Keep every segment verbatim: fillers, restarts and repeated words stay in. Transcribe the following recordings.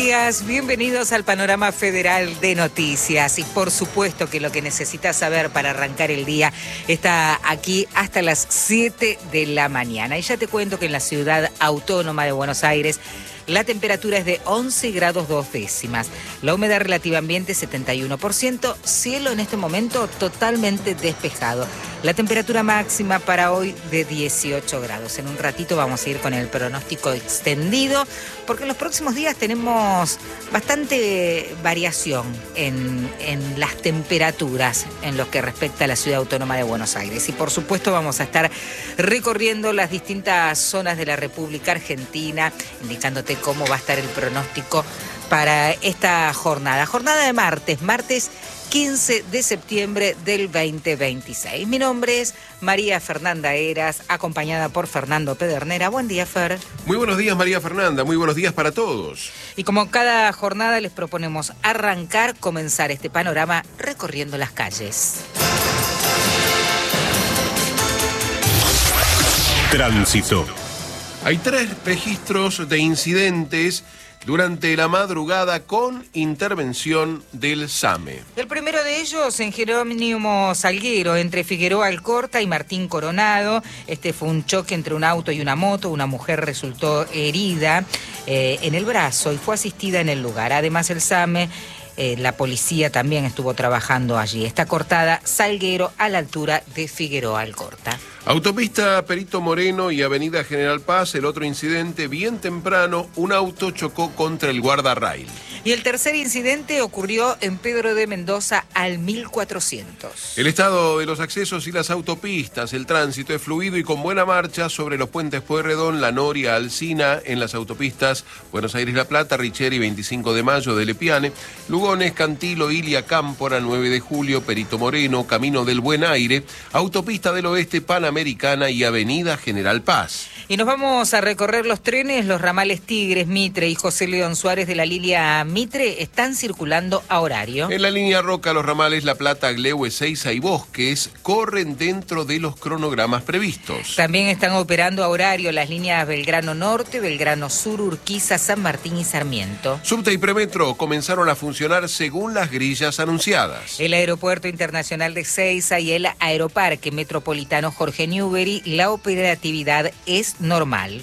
días, bienvenidos al Panorama Federal de Noticias. Y por supuesto que lo que necesitas saber para arrancar el día está aquí hasta las siete de la mañana. Y ya te cuento que en la ciudad autónoma de Buenos Aires la temperatura es de once grados dos décimas. La humedad relativa ambiente setenta y uno por ciento. Cielo en este momento totalmente despejado. La temperatura máxima para hoy de dieciocho grados. En un ratito vamos a ir con el pronóstico extendido, porque en los próximos días tenemos bastante variación en, en las temperaturas en lo que respecta a la ciudad autónoma de Buenos Aires. Y por supuesto vamos a estar recorriendo las distintas zonas de la República Argentina, indicándote cómo va a estar el pronóstico para esta jornada. Jornada de martes, martes quince de septiembre del veinte veintiséis. Mi nombre es María Fernanda Heras, acompañada por Fernando Pedernera. Buen día, Fer. Muy buenos días, María Fernanda. Muy buenos días para todos. Y como cada jornada les proponemos arrancar, comenzar este panorama recorriendo las calles. Tránsito. Hay tres registros de incidentes durante la madrugada con intervención del SAME. El primero de ellos en Jerónimo Salguero, entre Figueroa Alcorta y Martín Coronado. Este fue un choque entre un auto y una moto. Una mujer resultó herida eh, en el brazo y fue asistida en el lugar. Además, el SAME, eh, la policía también estuvo trabajando allí. Está cortada Salguero a la altura de Figueroa Alcorta. Autopista Perito Moreno y Avenida General Paz, el otro incidente, bien temprano, un auto chocó contra el guardarrail. Y el tercer incidente ocurrió en Pedro de Mendoza al mil cuatrocientos. El estado de los accesos y las autopistas, el tránsito es fluido y con buena marcha sobre los puentes Pueyrredón, La Noria, Alsina, en las autopistas Buenos Aires-La Plata, Richeri, veinticinco de mayo, de Lepiane, Lugones, Cantilo, Ilia, Cámpora, nueve de julio, Perito Moreno, Camino del Buen Aire, Autopista del Oeste, Panamericana y Avenida General Paz. Y nos vamos a recorrer los trenes. Los ramales Tigres, Mitre y José León Suárez de la línea Mitre están circulando a horario. En la línea Roca, los ramales La Plata, Gleue, Seiza y Bosques corren dentro de los cronogramas previstos. También están operando a horario las líneas Belgrano Norte, Belgrano Sur, Urquiza, San Martín y Sarmiento. Subte y Premetro comenzaron a funcionar según las grillas anunciadas. El Aeropuerto Internacional de Seiza y el Aeroparque Metropolitano Jorge Newbery, la operatividad es normal.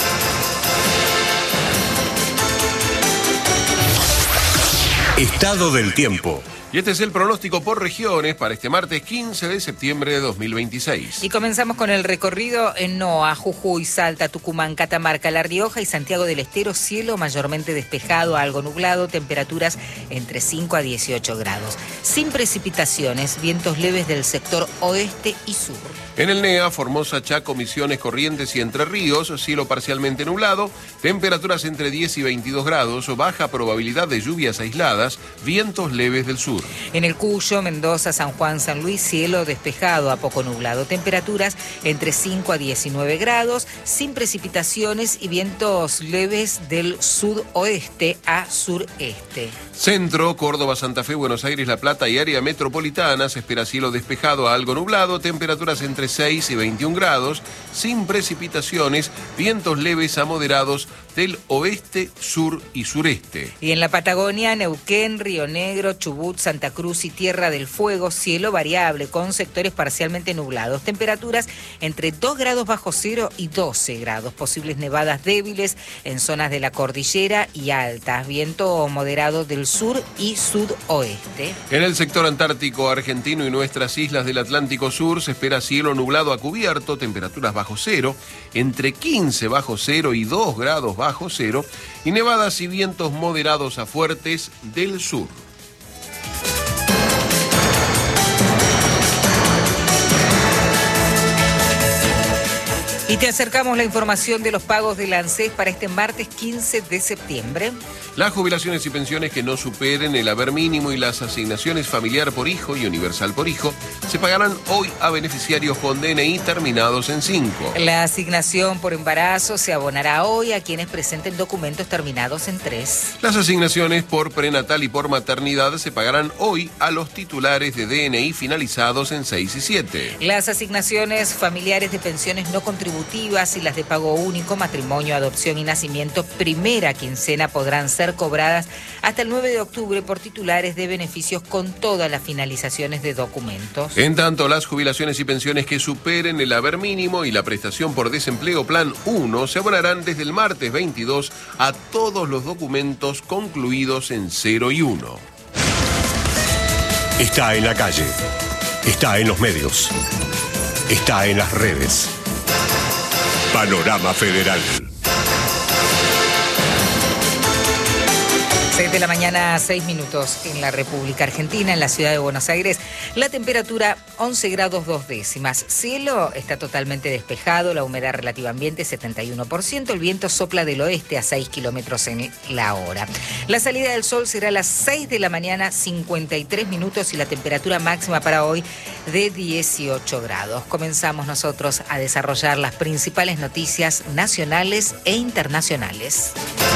Estado del tiempo. Y este es el pronóstico por regiones para este martes quince de septiembre de dos mil veintiséis. Y comenzamos con el recorrido en Noa, Jujuy, Salta, Tucumán, Catamarca, La Rioja y Santiago del Estero. Cielo mayormente despejado, algo nublado, temperaturas entre cinco a dieciocho grados. Sin precipitaciones, vientos leves del sector oeste y sur. En el N E A, Formosa, Chaco, Misiones, Corrientes y Entre Ríos, cielo parcialmente nublado, temperaturas entre diez y veintidós grados, baja probabilidad de lluvias aisladas, vientos leves del sur. En el Cuyo, Mendoza, San Juan, San Luis, cielo despejado a poco nublado, temperaturas entre cinco a diecinueve grados, sin precipitaciones y vientos leves del sudoeste a sureste. Centro, Córdoba, Santa Fe, Buenos Aires, La Plata y área metropolitana, se espera cielo despejado a algo nublado, temperaturas entre seis y veintiún grados, sin precipitaciones, vientos leves a moderados del oeste, sur y sureste. Y en la Patagonia, Neuquén, Río Negro, Chubut, Santa Cruz y Tierra del Fuego, cielo variable con sectores parcialmente nublados, temperaturas entre dos grados bajo cero y doce grados, posibles nevadas débiles en zonas de la cordillera y altas, viento moderado del sur y sudoeste. En el sector antártico argentino y nuestras islas del Atlántico Sur se espera cielo nublado a cubierto, temperaturas bajo cero, entre quince bajo cero y dos grados bajo cero, y nevadas y vientos moderados a fuertes del sur. Y te acercamos la información de los pagos del ANSES para este martes quince de septiembre. Las jubilaciones y pensiones que no superen el haber mínimo y las asignaciones familiar por hijo y universal por hijo se pagarán hoy a beneficiarios con D N I terminados en cinco. La asignación por embarazo se abonará hoy a quienes presenten documentos terminados en tres. Las asignaciones por prenatal y por maternidad se pagarán hoy a los titulares de D N I finalizados en seis y siete. Las asignaciones familiares de pensiones no contributivas efectivas y las de pago único, matrimonio, adopción y nacimiento, primera quincena, podrán ser cobradas hasta el nueve de octubre por titulares de beneficios con todas las finalizaciones de documentos. En tanto, las jubilaciones y pensiones que superen el haber mínimo y la prestación por desempleo Plan uno se abonarán desde el martes veintidós a todos los documentos concluidos en cero y uno. Está en la calle, está en los medios, está en las redes. Panorama Federal. seis de la mañana, seis minutos en la República Argentina, en la ciudad de Buenos Aires. La temperatura once grados dos décimas. Cielo está totalmente despejado, la humedad relativa ambiente setenta y uno por ciento, el viento sopla del oeste a seis kilómetros en la hora. La salida del sol será a las seis de la mañana, cincuenta y tres minutos, y la temperatura máxima para hoy de dieciocho grados. Comenzamos nosotros a desarrollar las principales noticias nacionales e internacionales.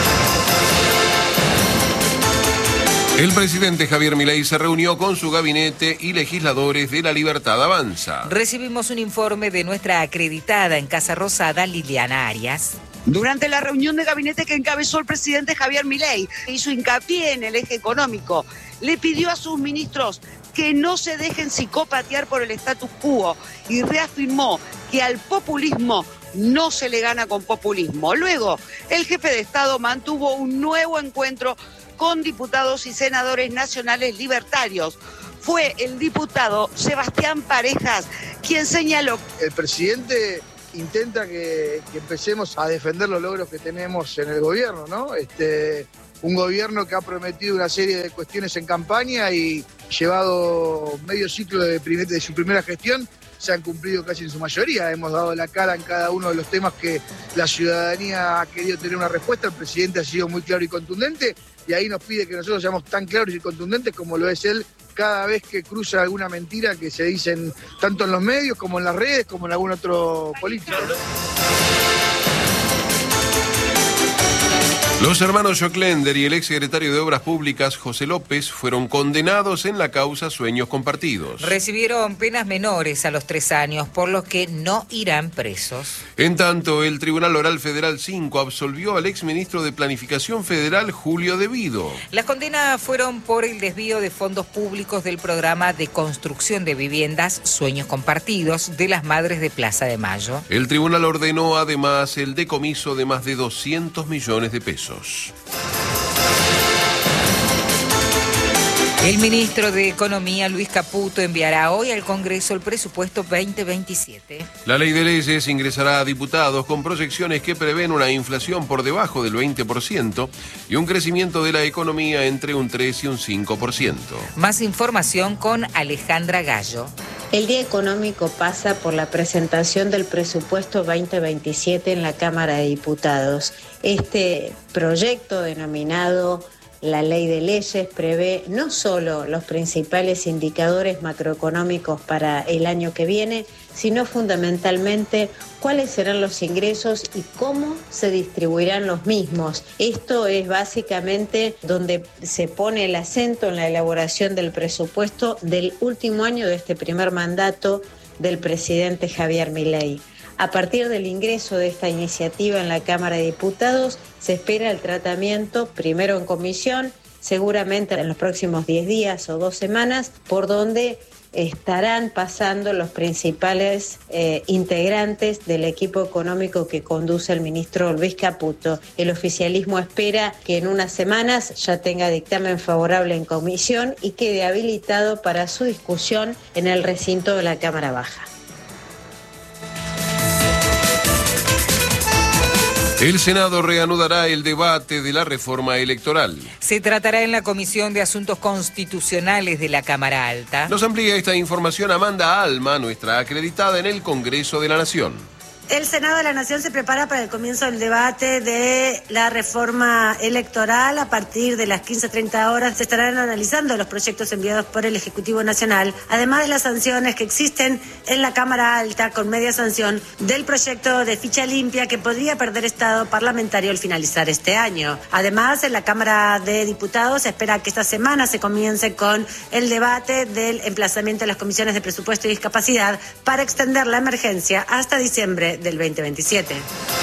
El presidente Javier Milei se reunió con su gabinete y legisladores de La Libertad Avanza. Recibimos un informe de nuestra acreditada en Casa Rosada, Liliana Arias. Durante la reunión de gabinete que encabezó el presidente Javier Milei, hizo hincapié en el eje económico. Le pidió a sus ministros que no se dejen psicopatear por el status quo y reafirmó que al populismo no se le gana con populismo. Luego, el jefe de Estado mantuvo un nuevo encuentro con diputados y senadores nacionales libertarios. Fue el diputado Sebastián Parejas quien señaló: el presidente intenta que, que empecemos a defender los logros que tenemos en el gobierno, ¿no? Este, un gobierno que ha prometido una serie de cuestiones en campaña y llevado medio ciclo de, primer, de su primera gestión, se han cumplido casi en su mayoría. Hemos dado la cara en cada uno de los temas que la ciudadanía ha querido tener una respuesta. El presidente ha sido muy claro y contundente, y ahí nos pide que nosotros seamos tan claros y contundentes como lo es él cada vez que cruza alguna mentira que se dicen tanto en los medios como en las redes como en algún otro político. Los hermanos Joclender y el exsecretario de Obras Públicas, José López, fueron condenados en la causa Sueños Compartidos. Recibieron penas menores a los tres años, por los que no irán presos. En tanto, el Tribunal Oral Federal cinco absolvió al exministro de Planificación Federal, Julio De Vido. Las condenas fueron por el desvío de fondos públicos del programa de construcción de viviendas Sueños Compartidos de las Madres de Plaza de Mayo. El tribunal ordenó además el decomiso de más de doscientos millones de pesos. El ministro de Economía, Luis Caputo, enviará hoy al Congreso el presupuesto veinte veintisiete. La ley de leyes ingresará a diputados con proyecciones que prevén una inflación por debajo del veinte por ciento y un crecimiento de la economía entre un tres y un cinco por ciento. Más información con Alejandra Gallo. El día económico pasa por la presentación del presupuesto veinte veintisiete en la Cámara de Diputados. Este proyecto denominado la Ley de Leyes prevé no solo los principales indicadores macroeconómicos para el año que viene, sino fundamentalmente cuáles serán los ingresos y cómo se distribuirán los mismos. Esto es básicamente donde se pone el acento en la elaboración del presupuesto del último año de este primer mandato del presidente Javier Milei. A partir del ingreso de esta iniciativa en la Cámara de Diputados, se espera el tratamiento primero en comisión, seguramente en los próximos diez días o dos semanas, por donde estarán pasando los principales eh, integrantes del equipo económico que conduce el ministro Luis Caputo. El oficialismo espera que en unas semanas ya tenga dictamen favorable en comisión y quede habilitado para su discusión en el recinto de la Cámara Baja. El Senado reanudará el debate de la reforma electoral. Se tratará en la Comisión de Asuntos Constitucionales de la Cámara Alta. Nos amplía esta información Amanda Alma, nuestra acreditada en el Congreso de la Nación. El Senado de la Nación se prepara para el comienzo del debate de la reforma electoral. A partir de las quince treinta horas se estarán analizando los proyectos enviados por el Ejecutivo Nacional, además de las sanciones que existen en la Cámara Alta con media sanción del proyecto de ficha limpia que podría perder estado parlamentario al finalizar este año. Además, en la Cámara de Diputados se espera que esta semana se comience con el debate del emplazamiento de las comisiones de presupuesto y discapacidad para extender la emergencia hasta diciembre diciembre del veinte veintisiete.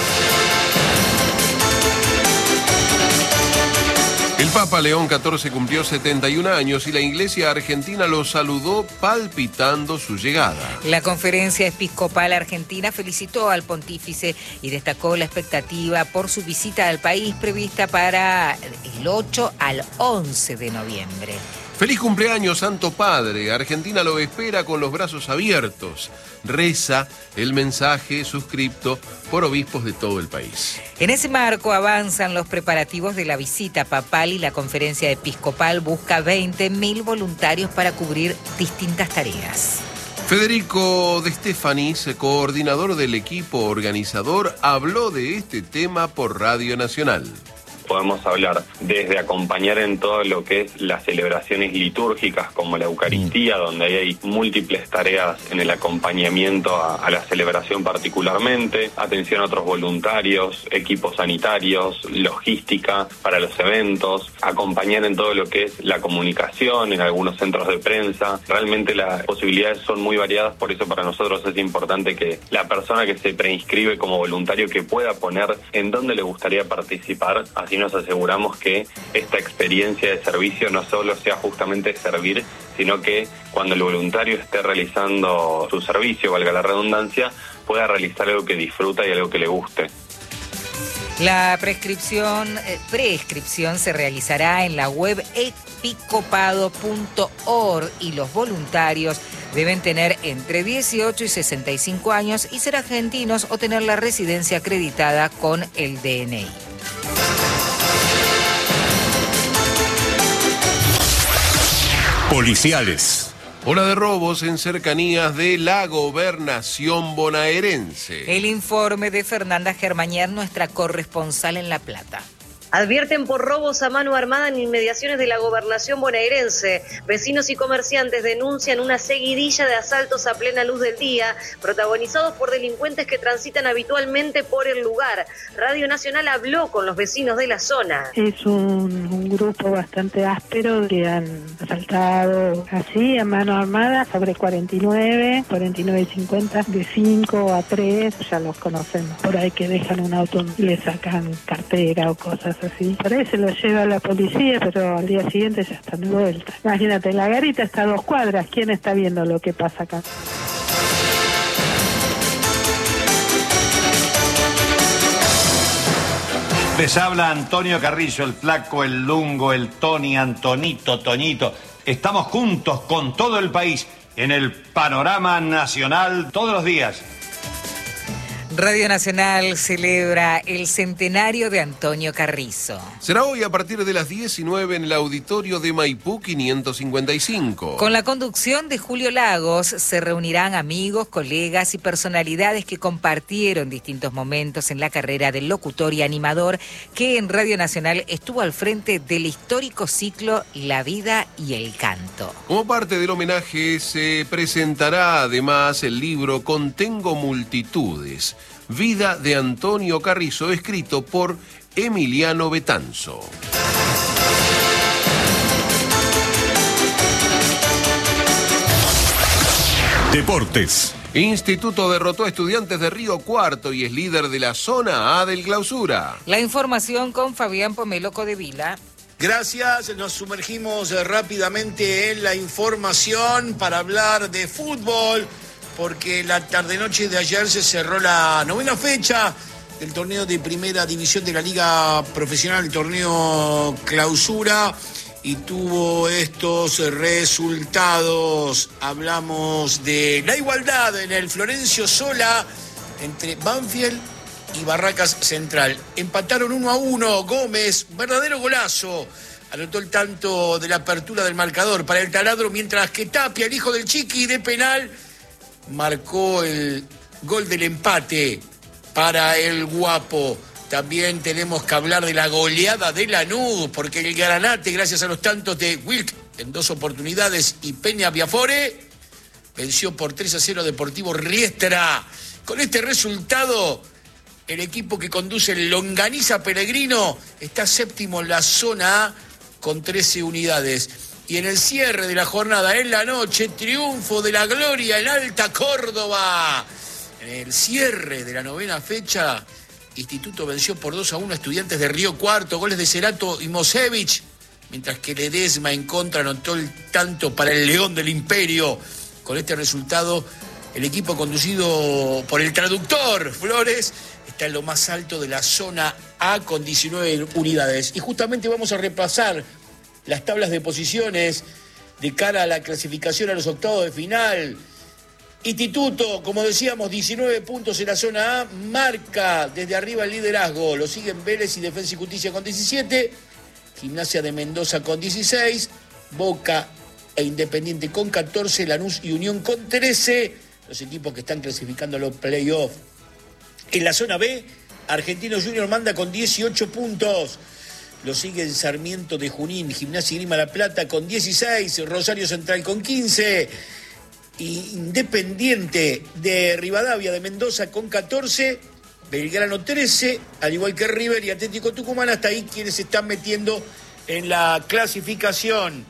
El Papa León catorce cumplió setenta y un años y la Iglesia Argentina lo saludó palpitando su llegada. La Conferencia Episcopal Argentina felicitó al pontífice y destacó la expectativa por su visita al país prevista para el ocho al once de noviembre. Feliz cumpleaños, Santo Padre. Argentina lo espera con los brazos abiertos. Reza el mensaje suscripto por obispos de todo el país. En ese marco avanzan los preparativos de la visita papal y la Conferencia Episcopal busca veinte mil voluntarios para cubrir distintas tareas. Federico De Stefanis, coordinador del equipo organizador, habló de este tema por Radio Nacional. Podemos hablar desde acompañar en todo lo que es las celebraciones litúrgicas como la Eucaristía, donde hay múltiples tareas en el acompañamiento a, a la celebración particularmente, atención a otros voluntarios, equipos sanitarios, logística para los eventos, acompañar en todo lo que es la comunicación en algunos centros de prensa. Realmente las posibilidades son muy variadas, por eso para nosotros es importante que la persona que se preinscribe como voluntario que pueda poner en dónde le gustaría participar, así nos aseguramos que esta experiencia de servicio no solo sea justamente servir, sino que cuando el voluntario esté realizando su servicio, valga la redundancia, pueda realizar algo que disfruta y algo que le guste. La prescripción, eh, prescripción se realizará en la web episcopado punto org y los voluntarios deben tener entre dieciocho y sesenta y cinco años y ser argentinos o tener la residencia acreditada con el D N I. Policiales. Ola de robos en cercanías de la gobernación bonaerense. El informe de Fernanda Germañer, nuestra corresponsal en La Plata. Advierten por robos a mano armada en inmediaciones de la gobernación bonaerense. Vecinos y comerciantes denuncian una seguidilla de asaltos a plena luz del día, protagonizados por delincuentes que transitan habitualmente por el lugar. Radio Nacional habló con los vecinos de la zona. Es un, un grupo bastante áspero que han asaltado así a mano armada sobre cuarenta y nueve, cuarenta y nueve cincuenta, de cinco a tres, ya los conocemos. Por ahí que dejan un auto y le sacan cartera o cosas así. Por ahí se lo lleva la policía, pero al día siguiente ya están de vuelta. Imagínate, la garita está a dos cuadras. ¿Quién está viendo lo que pasa acá? Les habla Antonio Carrizo, el flaco, el lungo, el Tony, Antonito, Toñito. Estamos juntos con todo el país en el panorama nacional todos los días. Radio Nacional celebra el centenario de Antonio Carrizo. Será hoy a partir de las diecinueve en el auditorio de Maipú quinientos cincuenta y cinco. Con la conducción de Julio Lagos se reunirán amigos, colegas y personalidades que compartieron distintos momentos en la carrera del locutor y animador que en Radio Nacional estuvo al frente del histórico ciclo La Vida y el Canto. Como parte del homenaje se presentará además el libro Contengo Multitudes, Vida de Antonio Carrizo, escrito por Emiliano Betanzo. Deportes. Instituto derrotó a Estudiantes de Río Cuarto y es líder de la zona A del Clausura. La información con Fabián Pomelo Codevila. Gracias, nos sumergimos rápidamente en la información para hablar de fútbol, porque la tarde-noche de ayer se cerró la novena fecha del torneo de primera división de la Liga Profesional, el torneo Clausura, y tuvo estos resultados. Hablamos de la igualdad en el Florencio Sola entre Banfield y Barracas Central. Empataron uno a uno, Gómez, verdadero golazo. Anotó el tanto de la apertura del marcador para el Taladro, mientras que Tapia, el hijo del Chiqui, de penal, marcó el gol del empate para el Guapo. También tenemos que hablar de la goleada de Lanús, porque el Granate, gracias a los tantos de Wilk en dos oportunidades y Peña Biafore, venció por tres a cero Deportivo Riestra. Con este resultado, el equipo que conduce el Longaniza Peregrino está séptimo en la zona A con trece unidades. Y en el cierre de la jornada, en la noche, triunfo de la Gloria en Alta Córdoba. En el cierre de la novena fecha, Instituto venció por dos a uno a Estudiantes de Río Cuarto, goles de Cerato y Mosevich, mientras que Ledesma en contra anotó el tanto para el León del Imperio. Con este resultado, el equipo conducido por el traductor Flores está en lo más alto de la zona A con diecinueve unidades. Y justamente vamos a repasar las tablas de posiciones de cara a la clasificación a los octavos de final. Instituto, como decíamos, diecinueve puntos en la zona A, marca desde arriba el liderazgo. Lo siguen Vélez y Defensa y Justicia con diecisiete, Gimnasia de Mendoza con dieciséis, Boca e Independiente con catorce, Lanús y Unión con trece, los equipos que están clasificando a los playoffs. En la zona B, Argentino Junior manda con dieciocho puntos. Lo siguen Sarmiento de Junín, Gimnasia y Grima La Plata con dieciséis, Rosario Central con quince, Independiente de Rivadavia de Mendoza con catorce, Belgrano trece, al igual que River y Atlético Tucumán. Hasta ahí quienes se están metiendo en la clasificación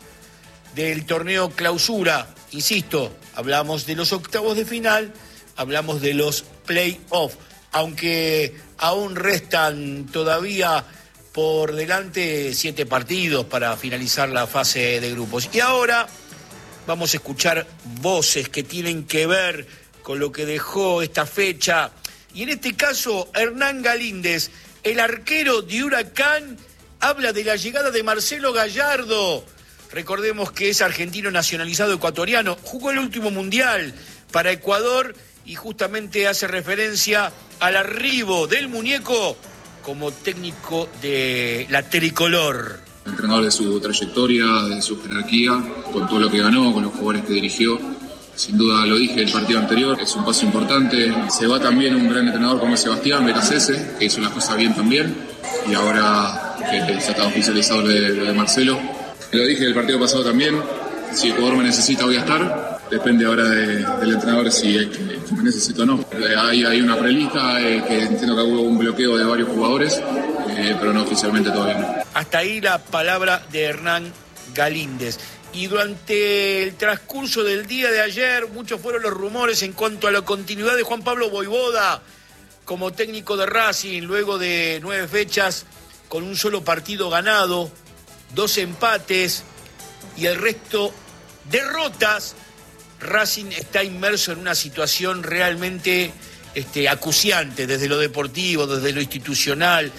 del torneo Clausura. Insisto, hablamos de los octavos de final, hablamos de los play-off, aunque aún restan todavía por delante siete partidos para finalizar la fase de grupos. Y ahora vamos a escuchar voces que tienen que ver con lo que dejó esta fecha. Y en este caso, Hernán Galíndez, el arquero de Huracán, habla de la llegada de Marcelo Gallardo. Recordemos que es argentino nacionalizado ecuatoriano, jugó el último mundial para Ecuador y justamente hace referencia al arribo del muñeco como técnico de la tricolor. Entrenador de su trayectoria, de su jerarquía, con todo lo que ganó, con los jugadores que dirigió. Sin duda, lo dije el partido anterior, es un paso importante. Se va también un gran entrenador como Sebastián Benicese, que hizo las cosas bien también. Y ahora que ya está oficializado lo de, lo de Marcelo. Lo dije el partido pasado también, si Ecuador me necesita voy a estar. Depende ahora de, del entrenador si es que, que me necesita o no. Hay, hay una prelista eh, que entiendo que hubo un bloqueo de varios jugadores, eh, pero no oficialmente todavía no. Hasta ahí la palabra de Hernán Galíndez. Y durante el transcurso del día de ayer, muchos fueron los rumores en cuanto a la continuidad de Juan Pablo Voivoda como técnico de Racing, luego de nueve fechas con un solo partido ganado, dos empates y el resto derrotas. Racing está inmerso en una situación realmente este, acuciante desde lo deportivo, desde lo institucional.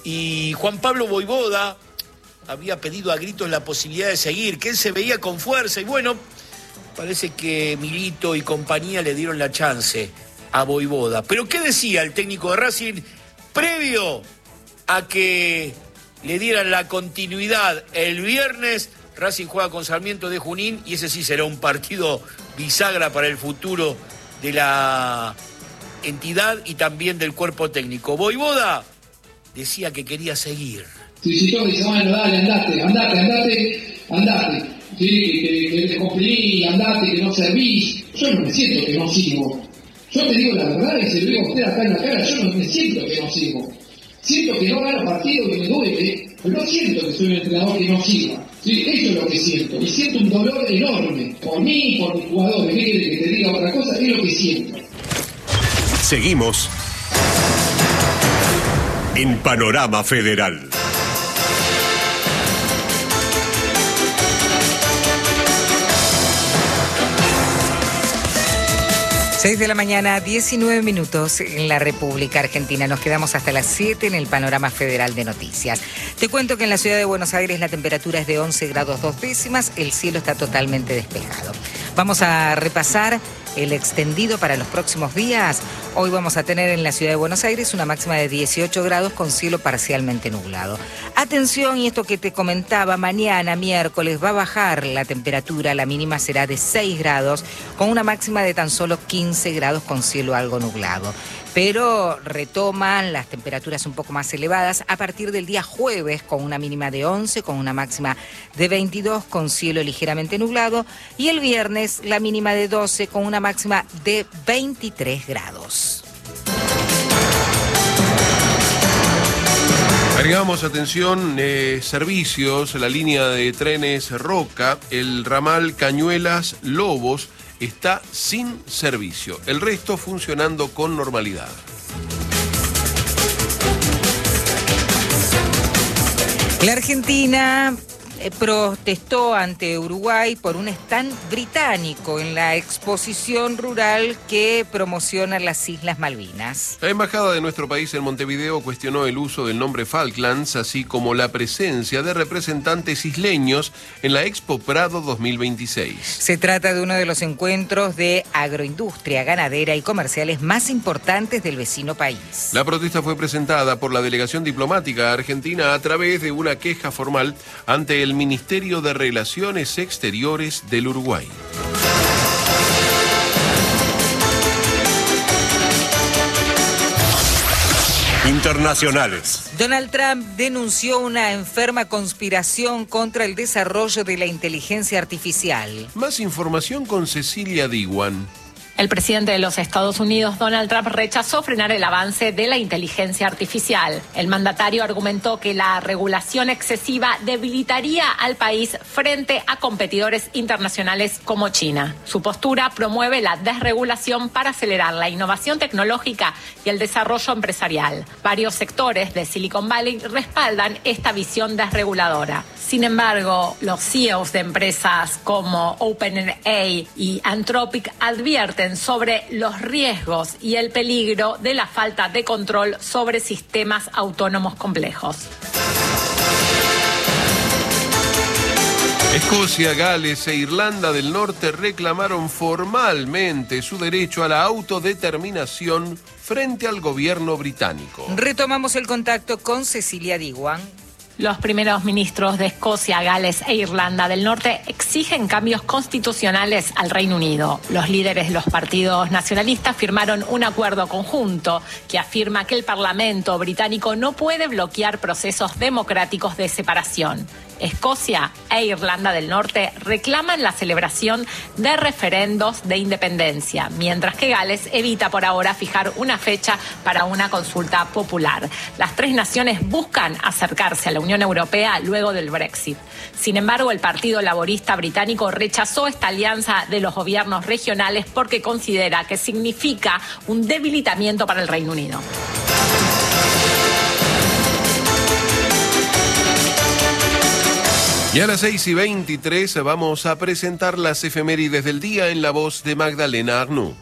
Y Juan Pablo Voivoda había pedido a gritos la posibilidad de seguir, que él se veía con fuerza. Y bueno, parece que Milito y compañía le dieron la chance a Voivoda. Pero ¿qué decía el técnico de Racing previo a que le dieran la continuidad? El viernes Racing juega con Sarmiento de Junín y ese sí será un partido bisagra para el futuro de la entidad y también del cuerpo técnico. Voivoda decía que quería seguir. Si si todo dice, bueno, dale, andate, andate, andate, andate. Sí, que, que, que te cumplí, andate, que no servís. Yo no me siento que no sirvo. Yo te digo la verdad y se lo digo a usted acá en la cara, yo no me siento que no sirvo. Siento que no gano partido, que me duele, pero no siento que soy un entrenador que no sirva. Sí, eso es lo que siento. Y siento un dolor enorme. Por mí, por mis jugadores. ¿Qué quiere que te diga otra cosa? Es lo que siento. Seguimos en Panorama Federal. seis de la mañana, diecinueve minutos en la República Argentina. Nos quedamos hasta las siete en el Panorama Federal de Noticias. Te cuento que en la ciudad de Buenos Aires la temperatura es de once grados dos décimas, el cielo está totalmente despejado. Vamos a repasar el extendido para los próximos días. Hoy vamos a tener en la ciudad de Buenos Aires una máxima de dieciocho grados con cielo parcialmente nublado. Atención, y esto que te comentaba, mañana miércoles va a bajar la temperatura, la mínima será de seis grados con una máxima de tan solo quince grados con cielo algo nublado. Pero retoman las temperaturas un poco más elevadas a partir del día jueves con una mínima de once, con una máxima de veintidós con cielo ligeramente nublado, y el viernes la mínima de doce con una máxima de veintitrés grados. Agregamos, atención, eh, servicios, la línea de trenes Roca, el ramal Cañuelas Lobos, está sin servicio, el resto funcionando con normalidad. La Argentina eh, protestó ante Uruguay por un stand británico en la exposición rural que promociona las Islas Malvinas. La embajada de nuestro país en Montevideo cuestionó el uso del nombre Falklands, así como la presencia de representantes isleños en la Expo Prado dos mil veintiséis. Se trata de uno de los encuentros de agroindustria, ganadera y comerciales más importantes del vecino país. La protesta fue presentada por la delegación diplomática argentina a través de una queja formal ante el Ministerio de Relaciones Exteriores del Uruguay. Internacionales. Donald Trump denunció una enferma conspiración contra el desarrollo de la inteligencia artificial. Más información con Cecilia Diwan. El presidente de los Estados Unidos, Donald Trump, rechazó frenar el avance de la inteligencia artificial. El mandatario argumentó que la regulación excesiva debilitaría al país frente a competidores internacionales como China. Su postura promueve la desregulación para acelerar la innovación tecnológica y el desarrollo empresarial. Varios sectores de Silicon Valley respaldan esta visión desreguladora. Sin embargo, los C E Os de empresas como OpenAI y Anthropic advierten sobre los riesgos y el peligro de la falta de control sobre sistemas autónomos complejos. Escocia, Gales e Irlanda del Norte reclamaron formalmente su derecho a la autodeterminación frente al gobierno británico. Retomamos el contacto con Cecilia Diwan. Los primeros ministros de Escocia, Gales e Irlanda del Norte exigen cambios constitucionales al Reino Unido. Los líderes de los partidos nacionalistas firmaron un acuerdo conjunto que afirma que el Parlamento británico no puede bloquear procesos democráticos de separación. Escocia e Irlanda del Norte reclaman la celebración de referendos de independencia, mientras que Gales evita por ahora fijar una fecha para una consulta popular. Las tres naciones buscan acercarse a la Unión Europea luego del Brexit. Sin embargo, el Partido Laborista británico rechazó esta alianza de los gobiernos regionales porque considera que significa un debilitamiento para el Reino Unido. Y a las seis y veintitrés vamos a presentar las efemérides del día en la voz de Magdalena Arnoux.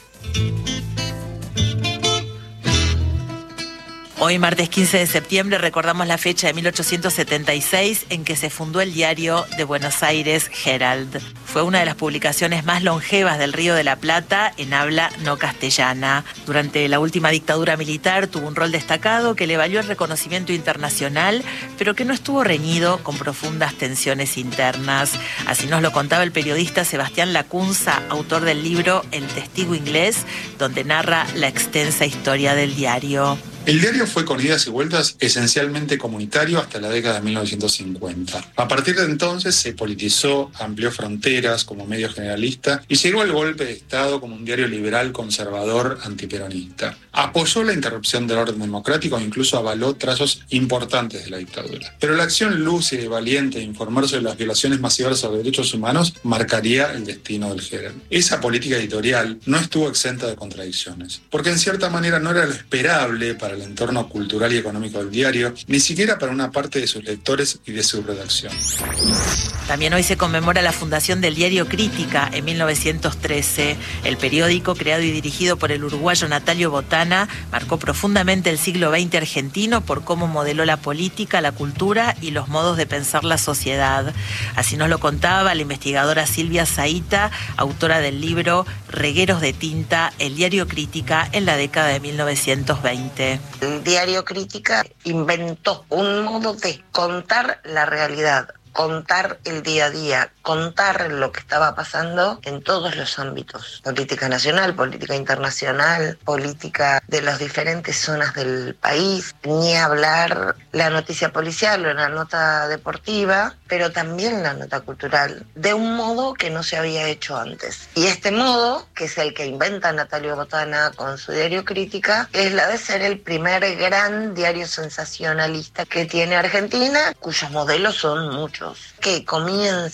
Hoy, martes quince de septiembre, recordamos la fecha de mil ochocientos setenta y seis en que se fundó el diario de Buenos Aires, Herald. Fue una de las publicaciones más longevas del Río de la Plata en habla no castellana. Durante la última dictadura militar tuvo un rol destacado que le valió el reconocimiento internacional, pero que no estuvo reñido con profundas tensiones internas. Así nos lo contaba el periodista Sebastián Lacunza, autor del libro El Testigo Inglés, donde narra la extensa historia del diario. El diario fue con idas y vueltas esencialmente comunitario hasta la década de mil novecientos cincuenta. A partir de entonces se politizó, amplió fronteras como medio generalista y llegó al golpe de Estado como un diario liberal, conservador, antiperonista. Apoyó la interrupción del orden democrático e incluso avaló trazos importantes de la dictadura. Pero la acción lúcida y valiente de informar sobre las violaciones masivas sobre derechos humanos marcaría el destino del Herald. Esa política editorial no estuvo exenta de contradicciones, porque en cierta manera no era lo esperable para el entorno cultural y económico del diario, ni siquiera para una parte de sus lectores y de su redacción. También hoy se conmemora la fundación del diario Crítica en mil novecientos trece. El periódico, creado y dirigido por el uruguayo Natalio Botana, marcó profundamente el siglo veinte argentino por cómo modeló la política, la cultura y los modos de pensar la sociedad. Así nos lo contaba la investigadora Silvia Zaita, autora del libro Regueros de Tinta, el diario Crítica en la década de mil novecientos veinte. El diario Crítica inventó un modo de contar la realidad, contar el día a día, contar lo que estaba pasando en todos los ámbitos. Política nacional, política internacional, política de las diferentes zonas del país, ni hablar la noticia policial o la nota deportiva, pero también la nota cultural, de un modo que no se había hecho antes. Y este modo, que es el que inventa Natalio Botana con su diario Crítica, es la de ser el primer gran diario sensacionalista que tiene Argentina, cuyos modelos son muchos, que comienza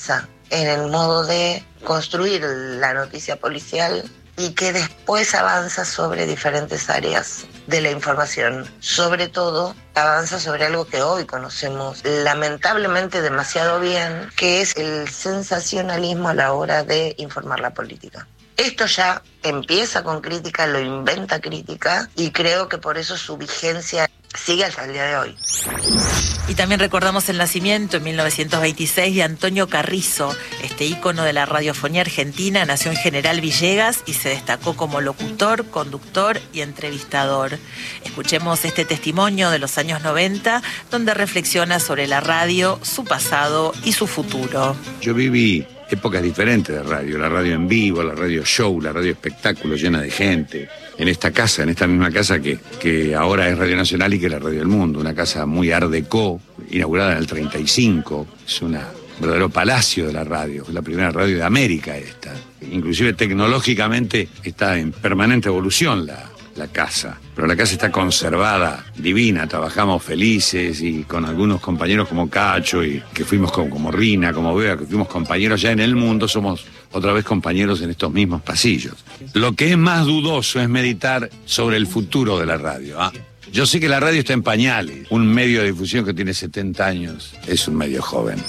en el modo de construir la noticia policial y que después avanza sobre diferentes áreas de la información. Sobre todo, avanza sobre algo que hoy conocemos lamentablemente demasiado bien, que es el sensacionalismo a la hora de informar la política. Esto ya empieza con Crítica, lo inventa Crítica, y creo que por eso su vigencia sigue hasta el día de hoy. Y también recordamos el nacimiento en mil novecientos veintiséis de Antonio Carrizo, este ícono de la radiofonía argentina. Nació en General Villegas y se destacó como locutor, conductor y entrevistador. Escuchemos este testimonio de los años noventa, donde reflexiona sobre la radio, su pasado y su futuro. Yo viví épocas diferentes de radio, la radio en vivo, la radio show, la radio espectáculo llena de gente, en esta casa, en esta misma casa que, que ahora es Radio Nacional y que es la Radio del Mundo, una casa muy art déco, inaugurada en el treinta y cinco, es un verdadero palacio de la radio, es la primera radio de América esta, inclusive tecnológicamente está en permanente evolución la, la casa, pero la casa está conservada, divina, trabajamos felices y con algunos compañeros como Cacho y que fuimos como, como Rina, como Bea, que fuimos compañeros ya en el mundo, somos otra vez compañeros en estos mismos pasillos. Lo que es más dudoso es meditar sobre el futuro de la radio, ¿ah? Yo sé que la radio está en pañales, un medio de difusión que tiene setenta años es un medio joven.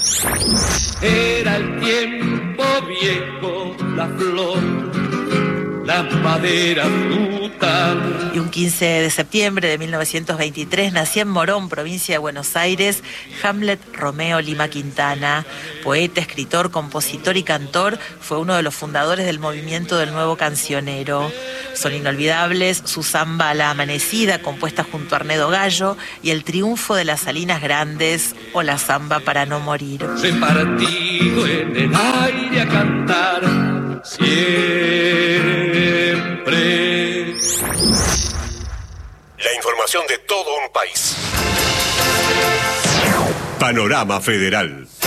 Era el tiempo viejo, la flor, la madera fruta. Y un quince de septiembre de mil novecientos veintitrés nacía en Morón, provincia de Buenos Aires, Hamlet Romeo Lima Quintana. Poeta, escritor, compositor y cantor, fue uno de los fundadores del movimiento del nuevo cancionero. Son inolvidables su samba a la amanecida, compuesta junto a Arnedo Gallo, y el triunfo de las Salinas Grandes, o la samba para no morir. Repartido en el aire a cantar siempre. La información de todo un país. Panorama Federal.